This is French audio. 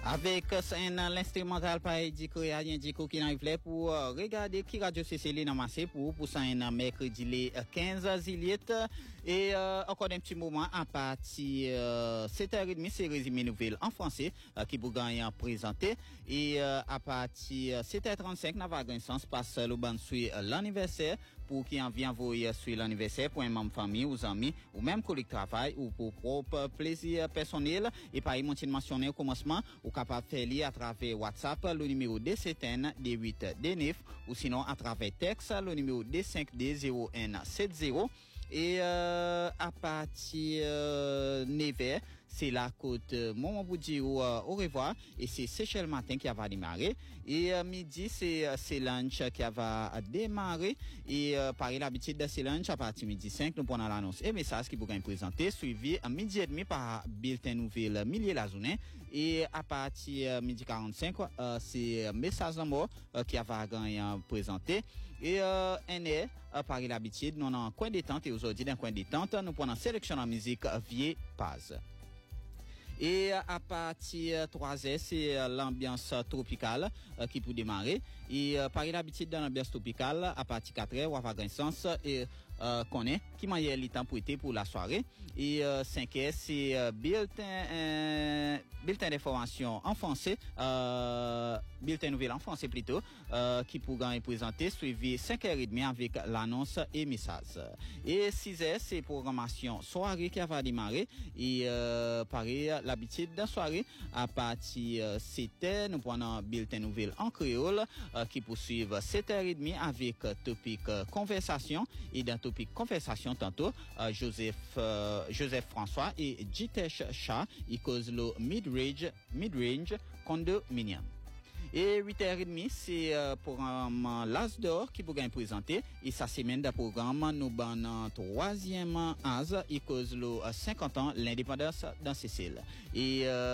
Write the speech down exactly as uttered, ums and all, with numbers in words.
Avec un l'instrumental par Diko et Adien Diko qui n'arrive pour regarder qui radio C C L n'amassé pour pour ça un mercredi les quinze juillet et euh, encore un petit moment à partir euh, sept heures trente c'est résumé nouvelle en français euh, qui vous gagne présenté et euh, à partir sept heures trente-cinq n'a pas grand sens passe le ban sur l'anniversaire pour qui en vient envoyer sur l'anniversaire pour un membre famille ou amis ou même collègue travail ou pour propre plaisir personnel et par y mentionner au commencement ou capable faire lire à travers WhatsApp le numéro D sept N D huit D neuf ou sinon à travers texte le numéro D cinq D zéro N sept zéro et euh, à partir euh, neuf heures c'est la côte euh, moment pour dire euh, au revoir et c'est Seychelles matin qui va démarrer et euh, midi c'est euh, c'est lunch qui va démarrer et euh, par l'habitude de c'est lunch à partir midi cinq nous prenons l'annonce et message qui vous gagne présenter suivi à midi et demi par bulletin nouvelle milieu la journée et à partir euh, midi quarante-cinq euh, c'est message en mot euh, qui va gagner présenté et euh, N R euh, par l'habitude nous en coin détente et aujourd'hui dans coin détente nous prenons sélection en musique Vieux Paz. Et à partir de trois heures, c'est l'ambiance tropicale euh, qui peut démarrer. Et euh, par l'habitude de l'ambiance tropicale, à partir de quatre heures, on va avoir un sens et euh, connaît qui m'a le temps pour pour la soirée. Et euh, cinq heures, c'est euh, bulletin, euh, bulletin d'information en français, euh, bulletin nouvelle en français plutôt, euh, qui pour gagner présenté, suivi cinq heures trente avec l'annonce et message. Et six heures, c'est programmation soirée qui va démarrer. Et euh, pareil, l'habitude de soirée à partir de sept heures nous prenons bulletin nouvelle en créole euh, qui poursuivent sept heures trente avec topic euh, conversation et dans topic conversation tantôt euh, Joseph euh, Joseph François et Jitesh Shah ils causent le mid-range mid-range condominium. Et huit heures trente, c'est euh, programme L'As d'Or qui vous gagne présenté. Et sa semaine de programme, nous ban troisième As, il cause le cinquante ans l'indépendance dans Sicile. Et euh,